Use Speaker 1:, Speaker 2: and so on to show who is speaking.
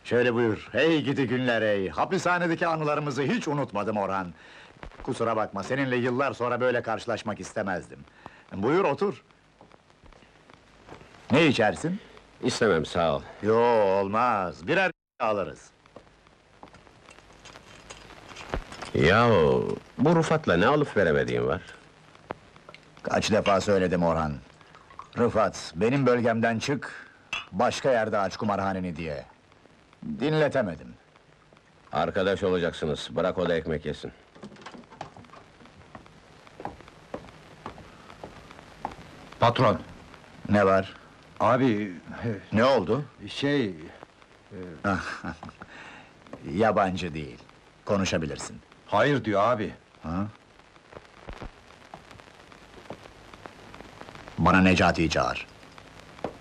Speaker 1: Şöyle buyur. Hey gidi günler hey! Hapishanedeki anılarımızı hiç unutmadım Orhan. Kusura bakma, seninle yıllar sonra böyle karşılaşmak istemezdim. Buyur otur. Ne içersin?
Speaker 2: İstemem, sağ ol.
Speaker 1: Yo olmaz, birer alırız.
Speaker 2: Yahu, bu Rıfat'la ne alıp veremediğin var?
Speaker 1: Kaç defa söyledim Orhan. Rıfat, benim bölgemden çık, başka yerde aç kumarhaneni diye. Dinletemedim.
Speaker 2: Arkadaş olacaksınız, bırak o da ekmek yesin.
Speaker 3: Patron,
Speaker 1: Ne var?
Speaker 3: abi,
Speaker 1: Ne oldu?
Speaker 3: şey...
Speaker 1: Yabancı değil. Konuşabilirsin.
Speaker 3: Hayır diyor abi.
Speaker 1: Ha? Bana Necati'yi çağır.